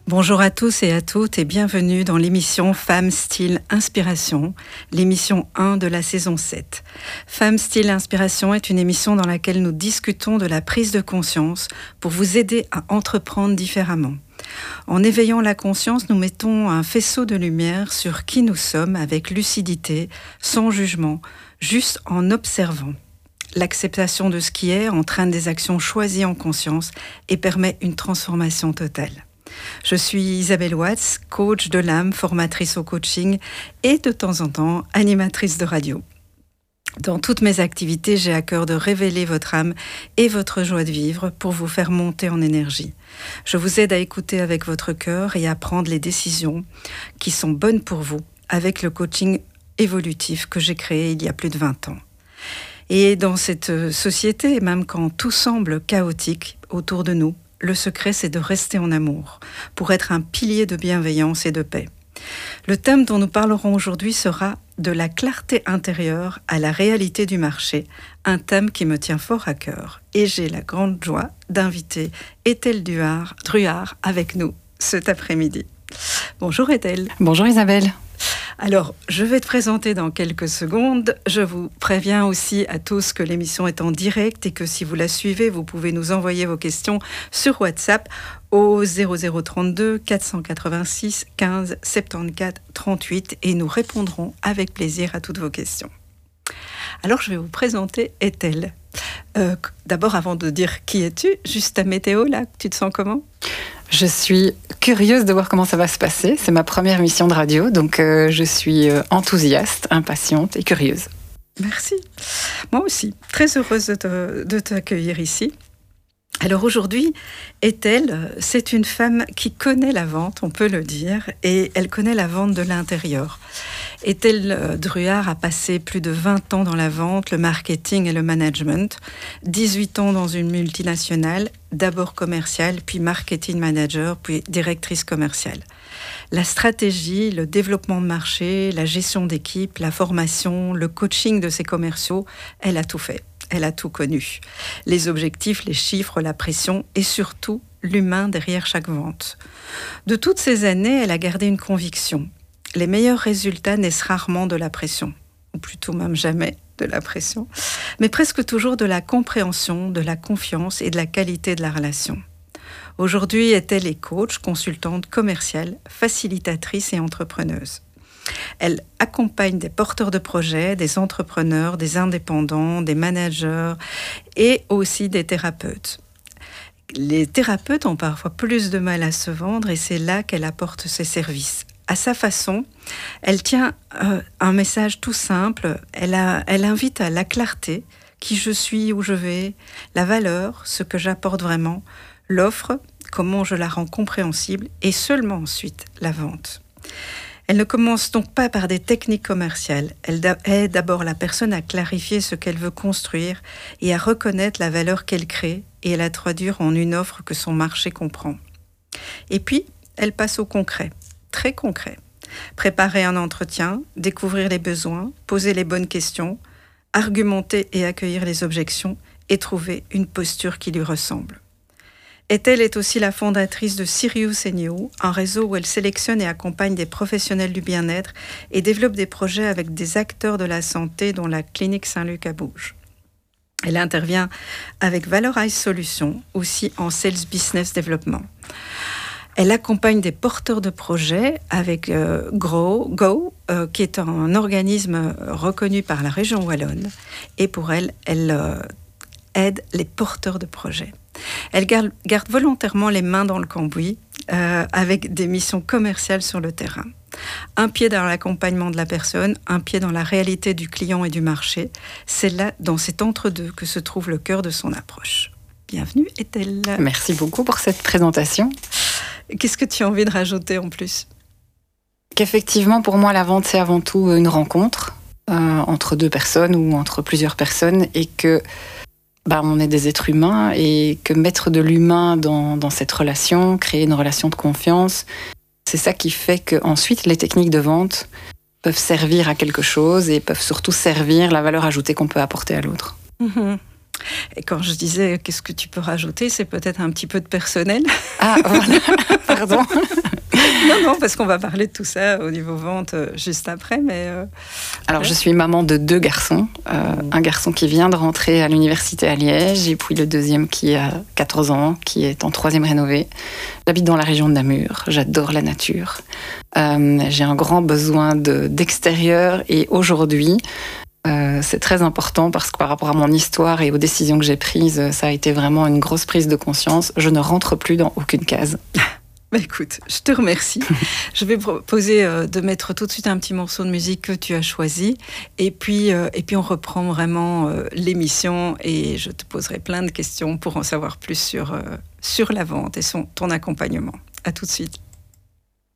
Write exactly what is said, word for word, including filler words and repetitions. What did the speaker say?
Bonjour à tous et à toutes et bienvenue dans l'émission Femmes Style Inspiration, l'émission un de la saison sept. Femmes Style Inspiration est une émission dans laquelle nous discutons de la prise de conscience pour vous aider à entreprendre différemment. En éveillant la conscience, nous mettons un faisceau de lumière sur qui nous sommes avec lucidité, sans jugement, juste en observant. L'acceptation de ce qui est entraîne des actions choisies en conscience et permet une transformation totale. Je suis Isabelle Watts, coach de l'âme, formatrice au coaching et de temps en temps animatrice de radio. Dans toutes mes activités, j'ai à cœur de révéler votre âme et votre joie de vivre pour vous faire monter en énergie. Je vous aide à écouter avec votre cœur et à prendre les décisions qui sont bonnes pour vous avec le coaching évolutif que j'ai créé il y a plus de vingt ans. Et dans cette société, même quand tout semble chaotique autour de nous, le secret, c'est de rester en amour, pour être un pilier de bienveillance et de paix. Le thème dont nous parlerons aujourd'hui sera de la clarté intérieure à la réalité du marché, un thème qui me tient fort à cœur. Et j'ai la grande joie d'inviter Ethel Druard, Druard avec nous cet après-midi. Bonjour Ethel. Bonjour Isabelle. Alors, je vais te présenter dans quelques secondes. Je vous préviens aussi à tous que l'émission est en direct et que si vous la suivez, vous pouvez nous envoyer vos questions sur WhatsApp au zéro zéro trente-deux quatre cent quatre-vingt-six quinze soixante-quatorze trente-huit et nous répondrons avec plaisir à toutes vos questions. Alors, je vais vous présenter Ethel. Euh, d'abord, avant de dire qui es-tu, juste ta météo là, tu te sens comment ? Je suis curieuse de voir comment ça va se passer. C'est ma première émission de radio, donc euh, je suis enthousiaste, impatiente et curieuse. Merci. Moi aussi, très heureuse de, te, de t'accueillir ici. Alors aujourd'hui, Ethel, c'est une femme qui connaît la vente, on peut le dire, et elle connaît la vente de l'intérieur. Ethel Druard a passé plus de vingt ans dans la vente, le marketing et le management, dix-huit ans dans une multinationale, d'abord commerciale, puis marketing manager, puis directrice commerciale. La stratégie, le développement de marché, la gestion d'équipe, la formation, le coaching de ses commerciaux, elle a tout fait. Elle a tout connu. Les objectifs, les chiffres, la pression et surtout l'humain derrière chaque vente. De toutes ces années, elle a gardé une conviction. Les meilleurs résultats naissent rarement de la pression, ou plutôt même jamais de la pression, mais presque toujours de la compréhension, de la confiance et de la qualité de la relation. Aujourd'hui, est-elle est coach, consultante commerciale, facilitatrice et entrepreneuse. Elle accompagne des porteurs de projets, des entrepreneurs, des indépendants, des managers et aussi des thérapeutes. Les thérapeutes ont parfois plus de mal à se vendre et c'est là qu'elle apporte ses services. À sa façon, elle tient euh, un message tout simple, elle, a, elle invite à la clarté, qui je suis, où je vais, la valeur, ce que j'apporte vraiment, l'offre, comment je la rends compréhensible et seulement ensuite la vente. Elle ne commence donc pas par des techniques commerciales. Elle aide d'abord la personne à clarifier ce qu'elle veut construire et à reconnaître la valeur qu'elle crée et à la traduire en une offre que son marché comprend. Et puis, elle passe au concret, très concret. Préparer un entretien, découvrir les besoins, poser les bonnes questions, argumenter et accueillir les objections et trouver une posture qui lui ressemble. Ethel est aussi la fondatrice de Sirius and You, un réseau où elle sélectionne et accompagne des professionnels du bien-être et développe des projets avec des acteurs de la santé, dont la clinique Saint-Luc à Bouges. Elle intervient avec Valorize Solutions, aussi en Sales Business Development. Elle accompagne des porteurs de projets avec euh, Grow, Go, euh, qui est un organisme reconnu par la région wallonne. Et pour elle, elle euh, aide les porteurs de projets. Elle garde, garde volontairement les mains dans le cambouis euh, avec des missions commerciales sur le terrain. Un pied dans l'accompagnement de la personne, un pied dans la réalité du client et du marché. C'est là, dans cet entre-deux, que se trouve le cœur de son approche. Bienvenue, Ethel. Merci beaucoup pour cette présentation. Qu'est-ce que tu as envie de rajouter en plus ? Qu'effectivement, pour moi, la vente, c'est avant tout une rencontre euh, entre deux personnes ou entre plusieurs personnes et que bah, on est des êtres humains et que mettre de l'humain dans, dans cette relation, créer une relation de confiance, c'est ça qui fait qu'ensuite les techniques de vente peuvent servir à quelque chose et peuvent surtout servir la valeur ajoutée qu'on peut apporter à l'autre. Mmh. Et quand je disais qu'est-ce que tu peux rajouter, c'est peut-être un petit peu de personnel. Ah, voilà, pardon. Non, non, parce qu'on va parler de tout ça au niveau vente euh, juste après. Mais euh, Alors, ouais. je suis maman de deux garçons. Euh, mmh. Un garçon qui vient de rentrer à l'université à Liège, et puis le deuxième qui a quatorze ans, qui est en troisième rénové. J'habite dans la région de Namur. J'adore la nature. Euh, j'ai un grand besoin de, d'extérieur, et aujourd'hui, Euh, c'est très important parce que par rapport à mon histoire et aux décisions que j'ai prises, ça a été vraiment une grosse prise de conscience. Je ne rentre plus dans aucune case. Bah écoute, je te remercie. Je vais proposer euh, de mettre tout de suite un petit morceau de musique que tu as choisi. Et puis, euh, et puis on reprend vraiment euh, l'émission et je te poserai plein de questions pour en savoir plus sur, euh, sur la vente et son, ton accompagnement. À tout de suite.